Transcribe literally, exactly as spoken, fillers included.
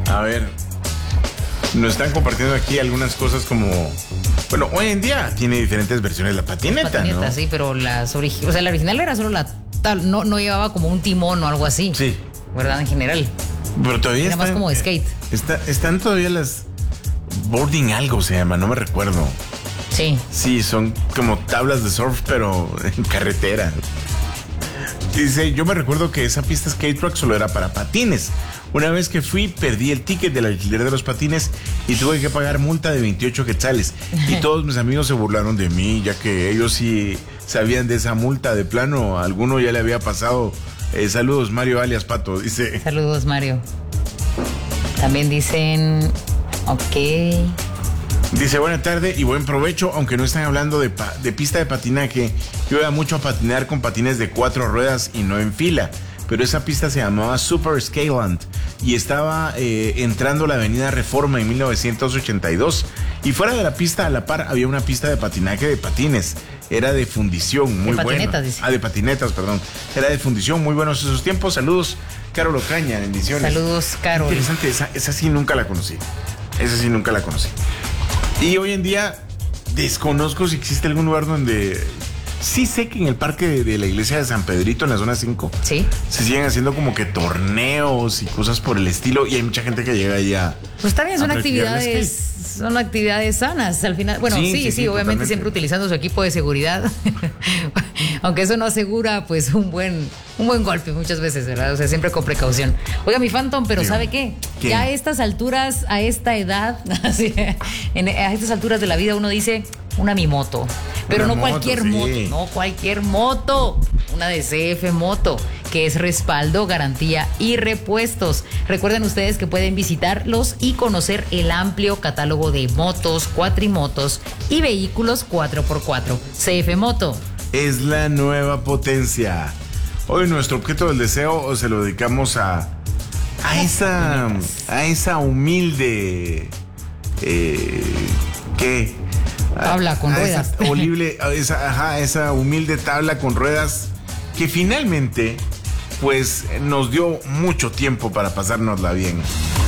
A ver, nos están compartiendo aquí algunas cosas como... Bueno, hoy en día tiene diferentes versiones la patineta, Patineta, ¿no? sí, pero las originales, o sea, la original era solo la tal, no, no llevaba como un timón o algo así. Sí. ¿Verdad? En general. Pero todavía Era están, más como de skate. Está, están todavía las... Boarding algo se llama, no me recuerdo. Sí. Sí, son como tablas de surf, pero en carretera. Dice, yo me recuerdo que esa pista skate track solo era para patines. Una vez que fui, perdí el ticket del alquiler de los patines y tuve que pagar multa de veintiocho quetzales. Y todos mis amigos se burlaron de mí, ya que ellos sí sabían de esa multa de plano. A alguno ya le había pasado. Eh, saludos, Mario alias Pato, dice. Saludos, Mario. También dicen, ok. Dice, buena tarde y buen provecho, aunque no están hablando de, pa- de pista de patinaje. Yo iba mucho a patinar con patines de cuatro ruedas y no en fila. Pero esa pista se llamaba Super Skyland y estaba eh, entrando la avenida Reforma en mil novecientos ochenta y dos. Y fuera de la pista, a la par, había una pista de patinaje de patines. Era de fundición, muy De patinetas, bueno. dice. Ah, de patinetas, perdón. Era de fundición, muy buenos esos tiempos. Saludos, Carol Ocaña, bendiciones. Saludos, Carol. Interesante, esa, esa sí nunca la conocí. Esa sí nunca la conocí. Y hoy en día desconozco si existe algún lugar donde... Sí sé que en el parque de, de la iglesia de San Pedrito, en la zona cinco, Sí. se siguen haciendo como que torneos y cosas por el estilo y hay mucha gente que llega ahí a... Pues también son a practicar actividades, son actividades sanas al final. Bueno, Sí, sí, sí, sí, sí, obviamente totalmente. siempre utilizando su equipo de seguridad. Aunque eso no asegura pues un buen, un buen golpe muchas veces, ¿verdad? O sea, siempre con precaución. Oiga, mi Phantom, pero Digo, ¿sabe qué? ¿qué? Ya a estas alturas, a esta edad, así, en- a estas alturas de la vida uno dice una mi moto. Pero Una no moto, cualquier sí. moto, no cualquier moto. Una D C F moto, que es respaldo, garantía y repuestos. Recuerden ustedes que pueden visitarlos y conocer el amplio catálogo de motos, cuatrimotos y vehículos cuatro por cuatro. C F Moto. Es la nueva potencia. Hoy nuestro objeto del deseo se lo dedicamos a... A esa... A esa humilde... Eh, ¿Qué? Tabla con a ruedas. Esa, olible, a esa, ajá, esa humilde tabla con ruedas que finalmente pues nos dio mucho tiempo para pasárnosla bien.